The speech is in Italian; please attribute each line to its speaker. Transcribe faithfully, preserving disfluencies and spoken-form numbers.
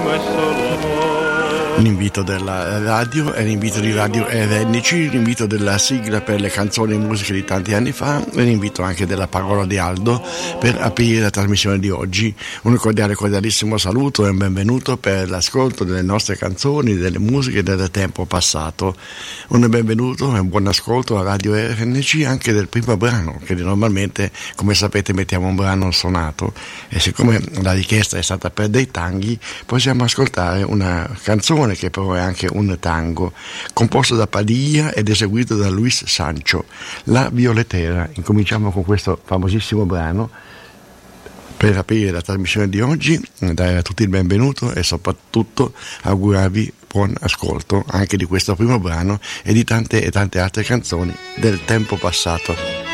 Speaker 1: L'invito della radio è l'invito di Radio R N C, l'invito della sigla per le canzoni e musiche di tanti anni fa e l'invito anche della parola di Aldo per aprire la trasmissione di oggi. Un cordiale, cordialissimo saluto e un benvenuto per l'ascolto delle nostre canzoni, delle musiche del tempo passato. Un benvenuto e un buon ascolto a Radio R N C anche del primo brano, che normalmente, come sapete, mettiamo un brano suonato, e siccome la richiesta è stata per dei tanghi, possiamo ascoltare una canzone che però è anche un tango, composto da Padilla ed eseguito da Luis Sancho, La Violetera. Incominciamo con questo famosissimo brano per aprire la trasmissione di oggi, dare a tutti il benvenuto e soprattutto augurarvi buon ascolto anche di questo primo brano e di tante e tante altre canzoni del tempo passato.